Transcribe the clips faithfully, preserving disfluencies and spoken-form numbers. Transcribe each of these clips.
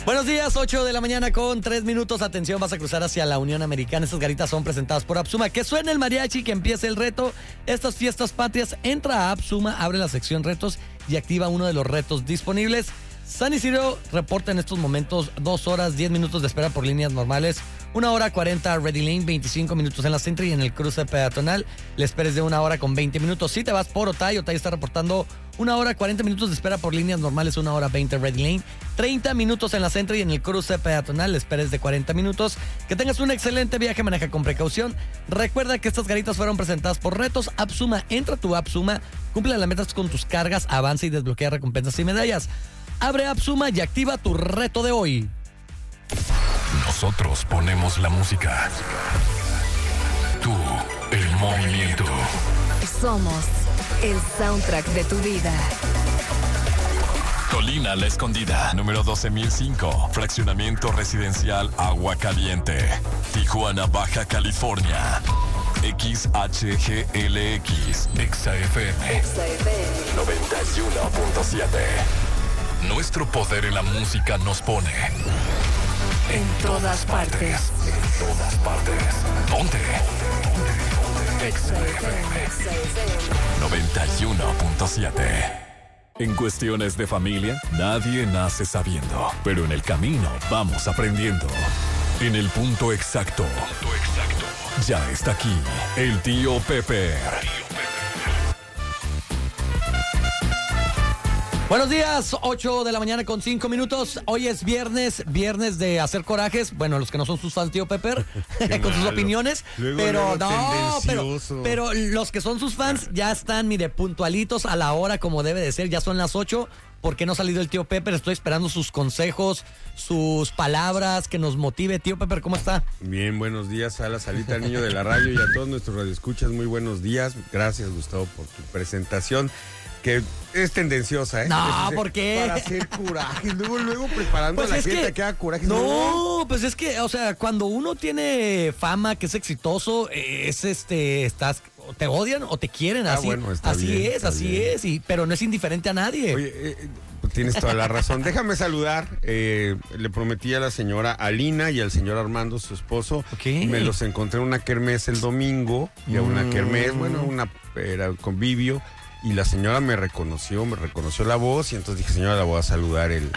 Buenos días, ocho de la mañana con tres minutos. Atención, vas a cruzar hacia la Unión Americana. Estas garitas son presentadas por Apsuma. Que suene el mariachi, que empiece el reto. Estas fiestas patrias, entra a Apsuma, abre la sección retos y activa uno de los retos disponibles. San Isidro reporta en estos momentos dos horas, diez minutos de espera por líneas normales, una hora cuarenta Ready Lane, veinticinco minutos en la Centro y en el cruce peatonal le esperes de una hora con veinte minutos. Si te vas por Otay, Otay está reportando una hora cuarenta minutos de espera por líneas normales, una hora veinte Ready Lane, treinta minutos en la Centro y en el cruce peatonal le esperes de cuarenta minutos. Que tengas un excelente viaje, maneja con precaución. Recuerda que estas garitas fueron presentadas por Retos Apsuma. Entra a tu Apsuma, cumple las metas con tus cargas, avanza y desbloquea recompensas y medallas. Abre Apsuma y activa tu reto de hoy. Nosotros ponemos la música. Tú, el movimiento. Somos el soundtrack de tu vida. Colina La Escondida, número doce mil cinco. Fraccionamiento residencial Agua Caliente. Tijuana, Baja California. X H G L X. Exa F M. Exa F M. noventa y uno punto siete. Nuestro poder en la música nos pone en todas partes. En todas partes. Ponte. Exa F M noventa y uno punto siete. En cuestiones de familia, nadie nace sabiendo, pero en el camino vamos aprendiendo. En el punto exacto. Punto exacto. Ya está aquí el tío Pepper. Buenos días, ocho de la mañana con cinco minutos. Hoy es viernes, viernes de hacer corajes. Bueno, los que no son sus fans, tío Pepper, con sus opiniones. Luego, pero luego no, pero, tendencioso. pero los que son sus fans ya están, mire, puntualitos a la hora como debe de ser. Ya son las ocho. ¿Por qué no ha salido el tío Pepper? Estoy esperando sus consejos, sus palabras, que nos motive. Tío Pepper, ¿cómo está? Bien, buenos días a la salita, al niño de la radio y a todos nuestros radioescuchas. Muy buenos días. Gracias, Gustavo, por tu presentación. Que es tendenciosa, ¿eh? No, es, ¿por qué? Para hacer coraje. Luego, luego preparando Pues a la es gente que- a que haga coraje. No, pues es que, o sea, cuando uno tiene fama, que es exitoso, eh, es este, estás, o te odian o te quieren, Ah, así, bueno, está así bien, es, está así bien. es, y, pero no es indiferente a nadie. Oye, eh, eh, tienes toda la razón. Déjame saludar. Eh, le prometí a la señora Alina y al señor Armando, su esposo. Ok. Me los encontré en una kermés el domingo. Y a una Mm. kermés, bueno, una era un convivio. Y la señora me reconoció, me reconoció la voz. Y entonces dije, señora, la voy a saludar el,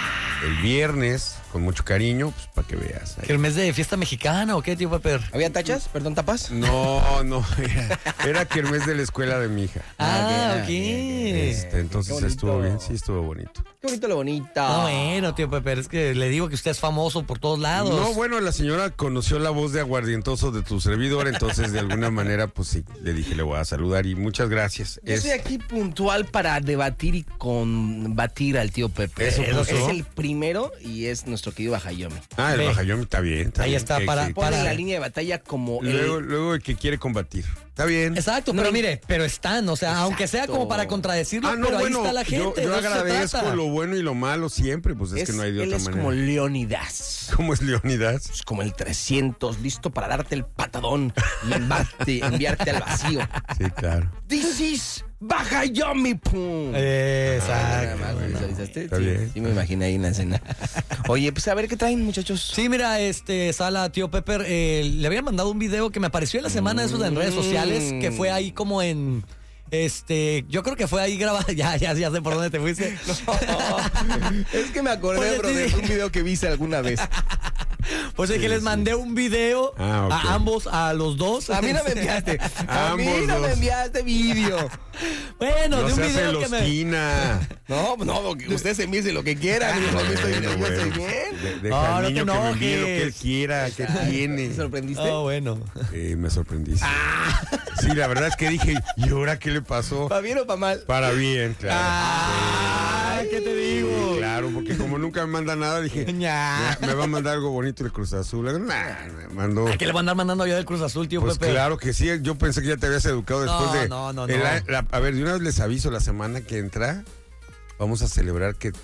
el viernes con mucho cariño, pues para que veas. ¿Que el mes de fiesta mexicana o qué, tío Pepper? ¿Había tachas? ¿Perdón, tapas? No, no, era, era kermés de la escuela de mi hija. Ah, Ah, ok. Este, entonces Qué bonito. estuvo bien, sí, estuvo bonito. Qué bonito lo bonito. No, bueno, tío Pepper, es que le digo que usted es famoso por todos lados. No, bueno, la señora conoció la voz de aguardientoso de tu servidor, entonces de alguna manera, pues sí, le dije, le voy a saludar y muchas gracias. Yo Es- estoy aquí puntual para debatir y combatir al tío Pepe. Eso es puso. el primero y es nuestro querido Bajayomi. Ah, el Ve. Bajayomi está bien. Está Ahí bien. está, Que- para- que- Pone para- la línea de batalla como Luego, el... luego el que quiere combatir. Está bien. Exacto, No, pero y- mire, pero están, o sea, Exacto. aunque sea como para contradecirlo, Ah, no, pero bueno, ahí está la yo, gente. yo de eso se agradezco trata. lo bueno y lo malo siempre, pues es, es- que no hay de él otra es manera. como Leonidas. ¿Cómo es Leonidas? Es como el trescientos, listo para darte el patadón y enviarte, enviarte al vacío. Sí, claro. This is Bajayomi, pum. Exacto. Nada más, bueno, ¿visualizaste? está Sí, bien. sí me imaginé ahí en la escena. Oye, pues a ver qué traen, muchachos. Sí, mira, este, Sala, tío Pepper, eh, le habían mandado un video que me apareció en la semana, eso en redes sociales, que fue ahí como en, este, yo creo que fue ahí grabado, ya, ya, ya sé por dónde te fuiste. Es que me acordé, Oye, bro, sí. de un video que viste alguna vez. Pues es que les mandé un video Ah, ok. a ambos, a los dos. A mí no me enviaste. A mí Ambos no me dos. enviaste vídeo. Bueno, No de un se hace video que me... losquina. No, no, que ustedes envíense lo que quieran. Yo, yo estoy, yo Bueno, estoy bueno. bien. De- Deja No, al no te niño que me envíe lo que él enojes. quiera, que tiene. ¿Te sorprendiste? Oh, bueno. Eh, me sorprendiste. Sí, la verdad es que dije, ¿y ahora qué le pasó? ¿Para bien o para mal? Para bien, claro. Ah, ¿qué te digo? Sí, claro, porque como nunca me manda nada, dije, Ña. "Ya, me va a mandar algo bonito el Cruz Azul. Nah, me mandó. ¿A qué le van a andar mandando yo del Cruz Azul, tío Pues Pepe? claro que sí, yo pensé que ya te habías educado después No, de... no, no, el no. a- la- a ver, de una vez les aviso, la semana que entra vamos a celebrar que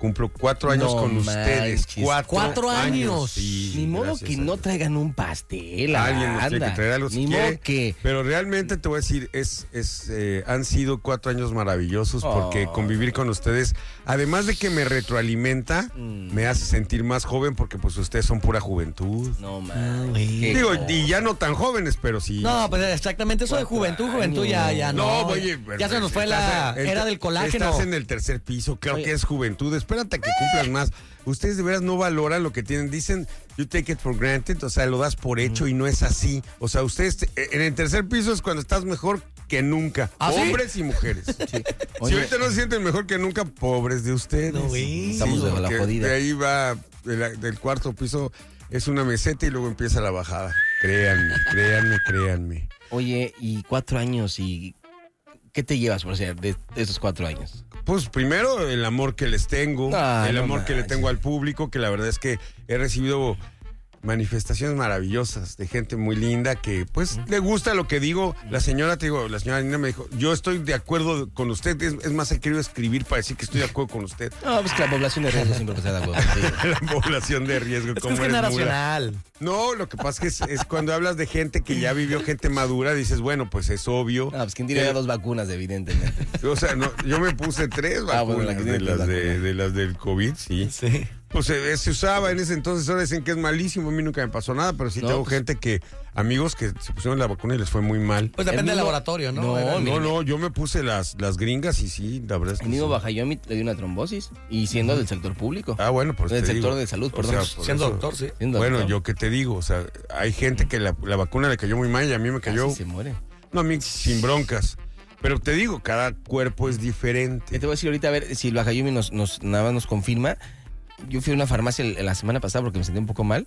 cumplo cuatro años No con ustedes. manches. Cuatro, Cuatro años. Sí, Ni modo gracias que a no Dios. traigan un pastel. Alguien nos tiene anda. que traer algo si Ni quiere. modo que... Pero realmente te voy a decir, es, es, eh, han sido cuatro años maravillosos porque Oh. convivir con ustedes, además de que me retroalimenta, Mm. me hace sentir más joven porque pues ustedes son pura juventud. No, Ah, man. güey. Qué Digo, cosa. y ya no tan jóvenes, pero sí. No, pues exactamente eso de Cuatro juventud, juventud ya, ya no. No, oye, ya se nos fue la estás en- era del colágeno. Estás en el tercer piso, claro Oye. que es juventud. Espérate a que cumplas más. Ustedes de veras no valoran lo que tienen. Dicen, you take it for granted, o sea, lo das por hecho y no es así. O sea, ustedes, te- en el tercer piso es cuando estás mejor que nunca. ¿Ah, sí? Hombres y mujeres. Si Oye. ahorita no se sienten mejor que nunca, pobres de ustedes. No, güey. Estamos de la porque jodida. De ahí va, de la- del cuarto piso es una meseta y luego empieza la bajada. Créanme, créanme, créanme. Oye, y cuatro años, y ¿qué te llevas, por ser, de, de esos cuatro años? Pues primero el amor que les tengo, Ah, el no amor que le manches. tengo al público, que la verdad es que he recibido manifestaciones maravillosas de gente muy linda que pues le gusta lo que digo. La señora, te digo, la señora Nina me dijo, yo estoy de acuerdo con usted, es, es más, he querido escribir para decir que estoy de acuerdo con usted. No, pues que la población de riesgo siempre está de acuerdo contigo. La población de riesgo, Es que como es eres mula. generacional. No, lo que pasa es que es, es cuando hablas de gente que ya vivió, gente madura, dices, bueno, pues es obvio. No, pues quien tiene ya dos vacunas, evidentemente. O sea, no, yo me puse tres Ah, vacunas bueno, la que de, tiene tres las de, vacunas. de las del COVID, sí. Sí. Pues eh, se usaba en ese entonces, ahora dicen que es malísimo, a mí nunca me pasó nada, pero sí No, tengo pues- gente que, amigos que se pusieron la vacuna y les fue muy mal. Pues depende El del mismo- laboratorio, ¿no? No, Era- mira, No, no, yo me puse las, las gringas y sí, la verdad es que El mismo sí. Bajayomi le dio una trombosis, y siendo del sector público. Ah, bueno, pues Del te sector digo. de salud, O perdón. sea, por Siendo eso- doctor, sí. Siendo Bueno, doctor. yo qué te digo, o sea, hay gente que la, la vacuna le cayó muy mal y a mí me cayó, Casi se muere. no, a mí sin broncas. Pero te digo, cada cuerpo es Yo diferente. te voy a decir ahorita, a ver si el Bajayomi nos, nos, nada más nos confirma. Yo fui a una farmacia el- la semana pasada porque me sentí un poco mal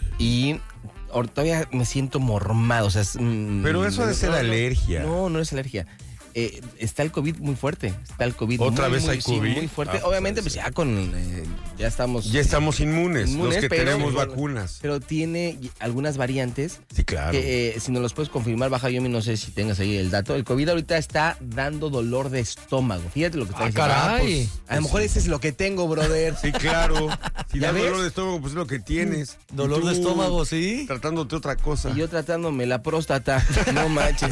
y ahora todavía me siento mormado. O sea, es, mm, Pero eso ha de ser no, no, alergia. No, no es alergia. Eh, está el COVID muy fuerte. Está el COVID ¿Otra muy, vez muy, hay sí, COVID? muy fuerte. Ah, pues, Obviamente, ha de pues ser. ya con. eh, ya estamos. Ya estamos inmunes, inmunes, los que pero- tenemos vacunas. Pero tiene algunas variantes. Sí, claro. Que, eh, si nos los puedes confirmar, Bajayomi, no sé si tengas ahí el dato. El COVID ahorita está dando dolor de estómago. Fíjate lo que está Ah, diciendo. caray. pues, a lo mejor ese es lo que tengo, brother. Sí, claro. Si ¿Ya da ves? dolor de estómago, pues es lo que tienes. Dolor Y de tú estómago, sí. Tratándote otra cosa. Y yo tratándome la próstata. No manches.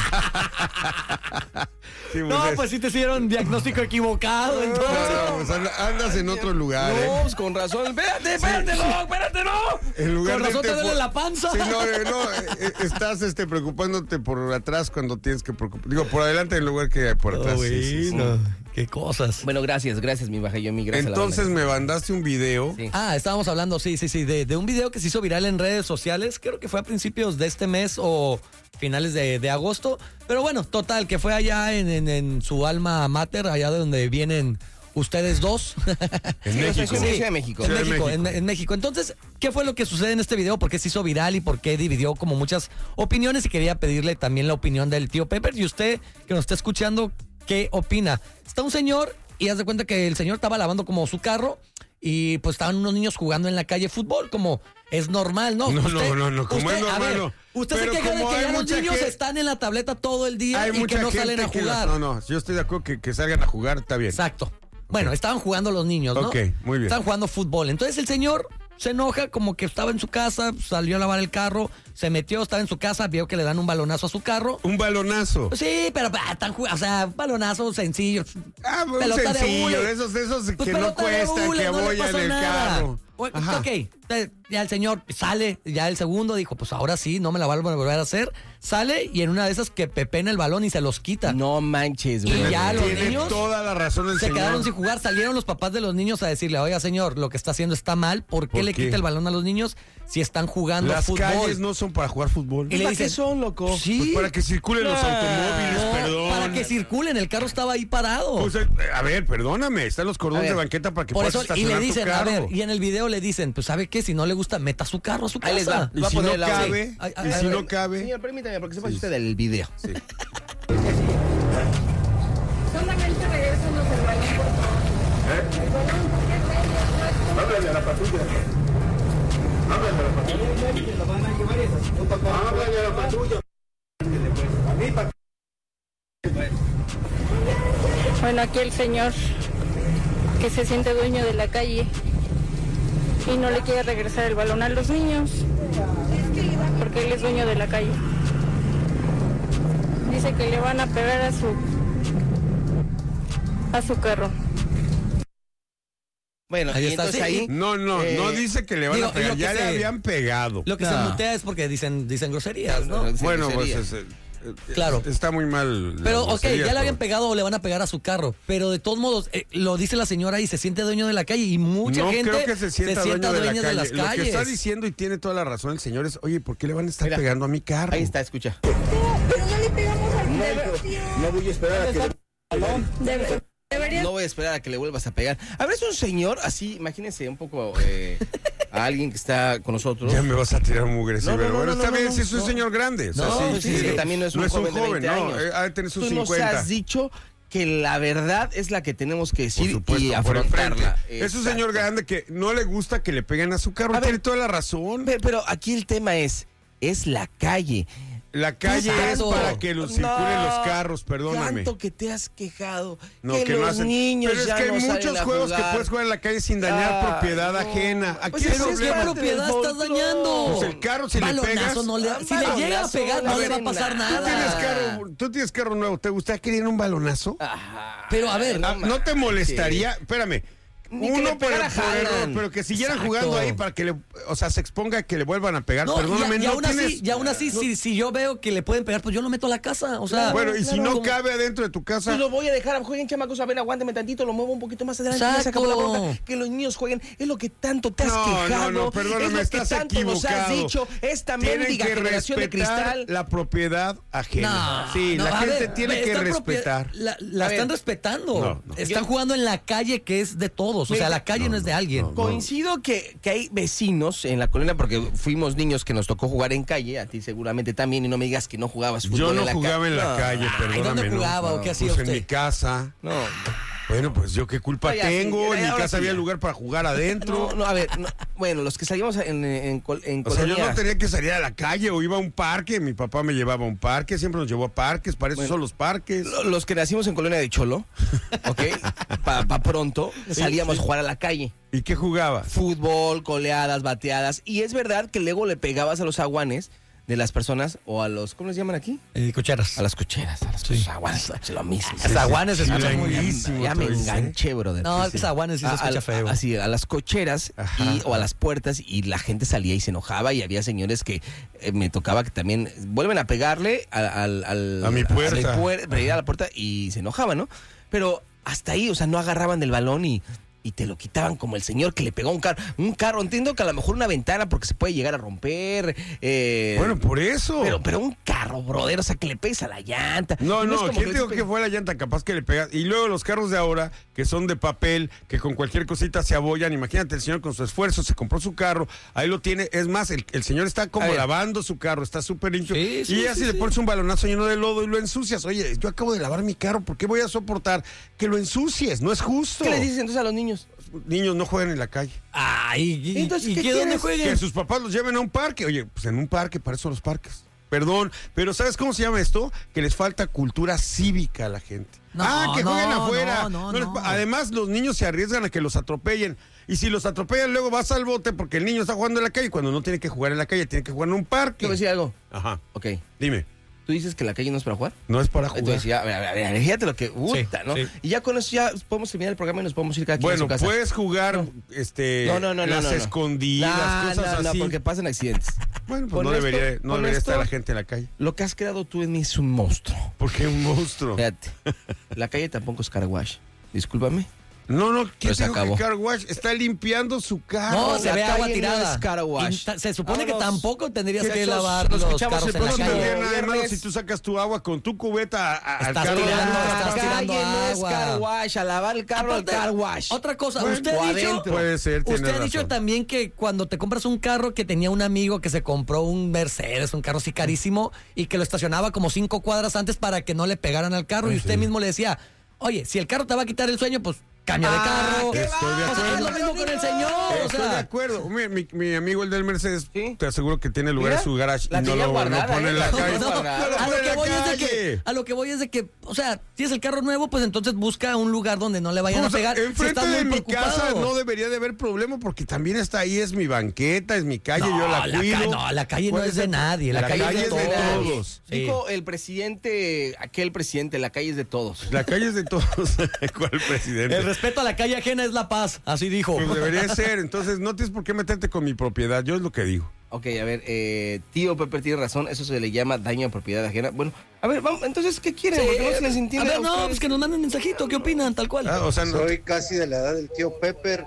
Sí, No, es- pues sí te hicieron diagnóstico equivocado, entonces. No, pues anda- andas en otro lugar, No, ¿eh? pues con razón. Espérate, espérate, no, espérate, no. En lugar Con de razón te irte duele por- la panza. Sí, no, eh, no, eh, eh, estás este, preocupándote por atrás cuando tienes que preocupar. Digo, por adelante en lugar que por atrás. Oh, sí, sí, sí. bueno, qué cosas. Bueno, gracias, gracias, mi Bajayomi. Gracias a la Entonces banda. me mandaste un video. Sí. Ah, estábamos hablando, sí, sí, sí, de, de un video que se hizo viral en redes sociales, creo que fue a principios de este mes o finales de, de agosto, pero bueno, total, que fue allá en, en- en su alma mater, allá de donde vienen ustedes dos. En Sí, México. o sea, sí, Ciudad de México. En Ciudad de México, México. En, en México. Entonces, ¿qué fue lo que sucede en este video? ¿Por qué se hizo viral y por qué dividió como muchas opiniones? Y quería pedirle también la opinión del tío Pepper. Y usted, que nos está escuchando, ¿qué opina? Está un señor y haz de cuenta que el señor estaba lavando como su carro y pues estaban unos niños jugando en la calle fútbol, como es normal, ¿no? No, no, no, no, como es a normal, ver, no. Usted se Pero queja de como que hay ya los mucha niños gente- están en la tableta todo el día Hay y que mucha no gente salen a que- jugar. No, no, yo estoy de acuerdo que, que salgan a jugar, está bien. Exacto. Bueno, estaban jugando los niños, ¿no? Ok, muy bien. Estaban jugando fútbol. Entonces el señor se enoja como que estaba en su casa, salió a lavar el carro, se metió, estaba en su casa, vio que le dan un balonazo a su carro. Un balonazo. Pues sí, pero ah, están jugando, o sea, balonazo sencillo. Ah, un pelota de sencillo, hule. de esos, de esos Pues que no pelota de cuestan, hule, que no le apoyan pasa el nada. carro. O- Ajá. Ok, te- ya el señor sale, ya el segundo dijo, pues ahora sí, no me la vuelvo a volver a hacer. Sale y en una de esas que pepena el balón y se los quita. No manches, Y güey. ya los Tiene niños toda la razón el se señor. quedaron sin jugar, salieron los papás de los niños a decirle, oiga señor, lo que está haciendo está mal, ¿por qué ¿Por le qué? quita el balón a los niños si están jugando Las fútbol? calles no son para jugar fútbol. Y le ¿Para dicen, qué son, loco? Sí, Pues para que circulen los Ah, automóviles, no, perdón. para que circulen, el carro estaba ahí parado. Pues, eh, a ver, perdóname, están los cordones A ver, de banqueta para que Por puedas eso, y le estacionar tu dicen, a carro. ver, y en el video le dicen, pues ¿sabe qué? Si no le gusta, meta su carro a su Ahí les va. casa. Y Voy a si no poner el audio. cabe, Ay, ay, y ay, si ay, no cabe. Señor, permítame, porque se pasa Sí. usted del video. Sí. Solamente regrésanos el balón, por favor. Bueno, aquí el señor que se siente dueño de la calle y no le quiere regresar el balón a los niños porque él es dueño de la calle. Dice que le van a pegar a su a su carro. Bueno, Ahí y está, entonces sí. ahí... No, no, Eh, no dice que le van digo, a pegar, lo que ya le se- habían pegado. Lo que No. se mutea es porque dicen, dicen groserías, ¿no? Sí, Bueno, pues groserías. es, eh, Claro. está muy mal. las Pero, ok, groserías, ya le habían pero- pegado o le van a pegar a su carro. Pero de todos modos, eh, lo dice la señora y se siente dueño de la calle. Y mucha no gente creo que se sienta, dueño de, la dueña calle. de las Lo que calles. está diciendo y tiene toda la razón el señor es, oye, ¿por qué le van a estar Mira. pegando a mi carro? Ahí está, escucha. Pero no le pegamos al No voy a esperar a que... Debe- debería No voy a esperar a que le vuelvas a pegar. A ver, es un señor así, imagínense un poco eh, a alguien que está con nosotros. Ya me vas a tirar mugre, sí, No, no, pero no, bueno, no, está no, bien, no, si es un no. señor grande. O sea, No, sí, pues sí, sí, que también no es un joven de veinte no, años. eh, ha de tener sus Tú nos cincuenta. has dicho que la verdad es la que tenemos que Por decir supuesto, y por enfrente. afrontarla. Es un Exacto. señor grande que no le gusta que le peguen a su carro. A Tiene ver. toda la razón. Pero, pero aquí el tema es, es la calle. La calle es Exacto. para que los circulen No, los carros, perdóname. Tanto que te has quejado. No, que, que no los hacen. niños Pero es ya que hay no muchos salen a juegos que jugar. puedes jugar en la calle sin dañar Ah, propiedad no. ajena. Aquí Pues el eso es ¿Qué problema. parte propiedad del estás folclore. dañando? Pues el carro, si le Balonazo pegas. no le- Ah, si le llega a balonazo, pegar, no la le va a pasar verdad. Tú tienes, nada. carro, tú tienes carro nuevo, ¿te gustaría querer un balonazo? Ajá. Pero a ver, Ah, ¿No te molestaría? Espérame. Ni que Uno le por, pegara por Haaland. error, pero que siguieran Exacto. jugando ahí para que le, o sea, se exponga a que le vuelvan a pegar. no, Perdóname, y, y no aún así, tienes. y aún así si, si yo veo que le pueden pegar, pues yo lo meto a la casa. O sea, Bueno, y si claro, no como- cabe adentro de tu casa. Pues lo voy a dejar, jueguen chamacos, a ver, aguánteme tantito, lo muevo un poquito más adelante, ya se Exacto. acabó la bronca. Que los niños jueguen, es lo que tanto te has No, quejado, no, no, perdóname, es lo que estás tanto nos has equivocado. dicho, esta Tienen mendiga que generación de respetar cristal. la propiedad ajena. No, sí, no, la a gente ver, tiene que están propia- respetar. La, la A ver. están respetando. No, no. Están Yo- jugando en la calle que es de todos. O sea, Mira, la calle no, es de alguien. Coincido que, que hay vecinos en la colonia, porque fuimos niños que nos tocó jugar en calle, a ti seguramente también, y no me digas que no jugabas fútbol Yo no en la jugaba ca- en la No. calle, Ay, perdóname. ¿dónde no. jugaba o No, qué hacía pues en usted? mi casa. No, Bueno, pues yo qué culpa Vaya, sí, tengo. En mi ahora casa sí, había ya. lugar para jugar adentro. no, no, a ver, no, bueno, los que salíamos en, en, col- en O sea, yo colonia... no tenía que salir a la calle o iba a un parque. Mi papá me llevaba a un parque, siempre nos llevó a parques. Para eso Bueno. son los parques. Lo- Los que nacimos en colonia de Cholo, ¿ok? Para pa pronto, salíamos a jugar a la calle. ¿Y qué jugabas? Fútbol, coleadas, bateadas. Y es verdad que luego le pegabas a los aguanes de las personas o a los, ¿cómo les llaman aquí? Eh, cocheras. A las cocheras, a las Sí. aguanes, es lo mismo. Las aguanes se sí, escucha sí, muy bien. buenísimo, Ya me tú dices, ¿eh? enganché, brother. No, Sí, es que sí. esa aguanes sí se A- escucha a- feo. Así, a las cocheras Ajá. y, o a las puertas y la gente salía y se enojaba y había señores que eh, me tocaba que también vuelven a pegarle al, al, al- A mi puerta. puer- para ir a la puerta y se enojaban, ¿no? Pero hasta ahí, o sea, no agarraban del balón y, y te lo quitaban como el señor que le pegó a un carro. Un carro, entiendo que a lo mejor una ventana porque se puede llegar a romper. eh, Bueno, por eso. pero, pero un carro, brother, o sea, que le pegues a la llanta. No, es no, como ¿quién le dijo dices, que fue la llanta? Capaz que le pegas. Y luego los carros de ahora, que son de papel, que con cualquier cosita se abollan. Imagínate, el señor con su esfuerzo se compró su carro, ahí lo tiene. Es más, el, el señor está A como ver. lavando su carro, está súper limpio. Sí, sí, y ya sí, si le sí. pones un balonazo lleno de lodo y lo ensucias. Oye, yo acabo de lavar mi carro, ¿por qué voy a soportar que lo ensucies? No es justo. ¿Qué les dices entonces a los niños? Niños no juegan en la calle. Ay, ¿y, Entonces, y ¿qué qué dónde quieres? jueguen? Que sus papás los lleven a un parque. Oye, pues en un parque, para eso son los parques. Perdón, pero ¿sabes cómo se llama esto? Que les falta cultura cívica a la gente. No, ah, que jueguen no, afuera. no, no, No les no. pa- Además, los niños se arriesgan a que los atropellen. Y si los atropellan, luego vas al bote porque el niño está jugando en la calle cuando no tiene que jugar en la calle, tiene que jugar en un Te voy a parque. decir algo. Ajá, Ok. dime. ¿Tú dices que la calle no es para jugar? No es para jugar. Entonces ya, a ver, a ver, a ver, fíjate lo que gusta, ¿no? sí. Y ya con eso ya podemos terminar el programa y nos podemos ir cada quien a Bueno, su casa. puedes jugar este, No, no, no, no, las no, no. escondidas, No, cosas no, así. no, porque pasan accidentes. Bueno, pues Con no esto- debería, no con debería estar esto- la gente en la calle. Lo que has creado tú en mí es un monstruo. Porque un monstruo. Fíjate. La calle tampoco es car wash. Discúlpame. No, no, ¿quién Pero se dijo que acabó. car wash está limpiando su carro? No, la se ve calle agua no tirada. es car wash. Y ta- se supone que Vámonos. tampoco tendrías que Muchachos, lavar nos los escuchamos carros el en la No próximo calle. tendría nada de malo viernes. si tú sacas tu agua con tu cubeta a- a- al Estás carro. tirando, La estás tirando calle no es agua. car wash. A lavar el carro al Aparte, car wash. Otra cosa, Bueno, usted o ha dicho, adentro. Puede ser, tiene usted ha dicho razón. también que cuando te compras un carro que tenía un amigo que se compró un Mercedes, un carro así carísimo, y que lo estacionaba como cinco cuadras antes para que no le pegaran al carro, y usted mismo le decía, oye, si el carro te va a quitar el sueño, pues cambia de carro. ¿qué Estoy de O sea, acuerdo. es lo mismo con el señor. O Estoy de sea, acuerdo. Mi, mi- mi amigo el del Mercedes, ¿Sí? te aseguro que tiene lugar Mira, en su garage la y no tenía lo, guardada, lo pone ¿eh? en la No, calle. no, No, no, lo a pone lo en que la voy es de calle. que, a lo que voy es de que, o sea, si es el carro nuevo, pues entonces busca un lugar donde no le vayan Pues, a pegar. Si enfrente estás de muy mi casa preocupado. no debería de haber problema porque también está ahí, es mi banqueta, es mi calle, No, yo la la cuido. ca- no, la calle no Puede es de ser- nadie, la calle es de todos. Sí. Dijo el presidente, aquel presidente, la calle es de todos. La calle es de todos. ¿Cuál presidente? El respeto a la calle ajena es la paz, así dijo. Pues debería ser, entonces no tienes por qué meterte con mi propiedad, yo es lo que digo. Ok, a ver, eh, tío Pepe tiene razón, eso se le llama daño a propiedad ajena. Bueno, a ver, vamos, entonces, ¿qué quieren? Sí, Porque no se les entiende a a ver, no, ustedes. pues que nos manden mensajito, ¿qué opinan? Tal cual. Ah, o sea, no- Soy casi de la edad del tío Pepper.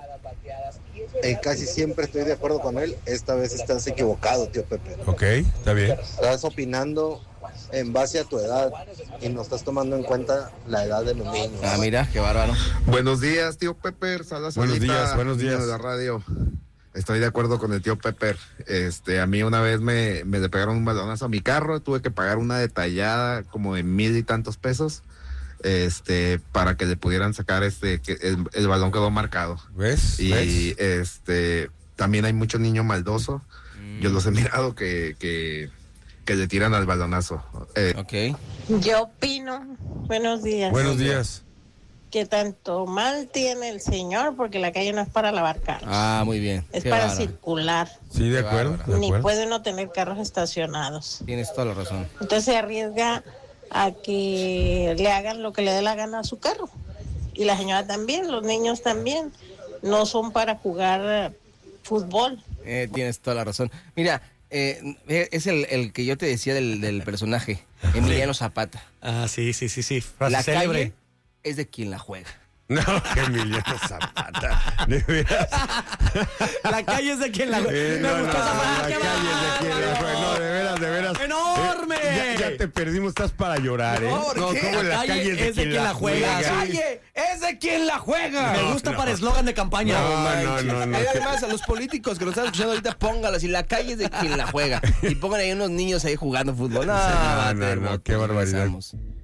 Eh, casi siempre estoy de acuerdo con él. Esta vez estás equivocado, tío Pepper. ok, está bien. Estás opinando en base a tu edad y no estás tomando en cuenta la edad de los niños. Ah, mira, qué bárbaro. Buenos días, tío Pepper. Saludos. Buenos días, buenos días. De la radio. Estoy de acuerdo con el tío Pepper. Este, a mí una vez me, me le pegaron un balonazo a mi carro. Tuve que pagar una detallada como de mil y tantos pesos. Este, para que le pudieran sacar este, que el, el balón quedó marcado. ¿Ves? Y ¿Ves? este, también hay mucho niño maldoso. Yo los he mirado que, que, que le tiran al balonazo. Eh, Ok. Yo opino, buenos días, Buenos días. que tanto mal tiene el señor porque la calle no es para lavar carros, Ah, muy bien. es Qué para bárbaro. circular, Sí, de Qué acuerdo, bárbaro. de ni acuerdo. puede uno tener carros estacionados. Tienes toda la razón. Entonces se arriesga a que le hagan lo que le dé la gana a su carro. Y la señora también, los niños también, no son para jugar eh, fútbol. Eh, tienes toda la razón. Mira, eh, eh, es el, el que yo te decía del, del personaje, Emiliano Zapata. Ah, sí, sí, sí, sí. Frase La célebre. calle es de quien la juega. No, Emiliano Zapata. De veras. La calle es de quien la. Eh, Me no, gustó no, esa la frase, calle qué es de quien la juega. No, de veras, de veras. ¡Enorme! Eh, ya, ya te perdimos, estás para llorar, ¿eh? No, ¿por No, qué? como la calle es de quien la juega. La calle es de quien la juega. Me gusta para eslogan de campaña. No, no, no, no. Ay, además, a los políticos que nos están escuchando ahorita, póngalas. Y la calle es de quien la juega. Y pongan ahí unos niños ahí jugando fútbol. No, no, va a no, tener no, votos, qué barbaridad. regresamos.